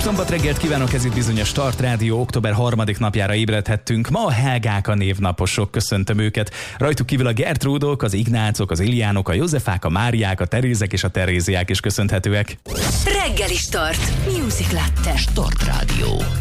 Szombat reggelt kívánok, ez itt bizony a Start Rádió október 3. napjára ébredhettünk. Ma a Helgák, a névnaposok, köszöntöm őket. Rajtuk kívül a Gertrúdok, az Ignácok, az Iliánok, a Józsefák, a Máriák, a Terézek és a Teréziák is köszönhetőek. Reggeli Start. Music Latte. Start Rádió.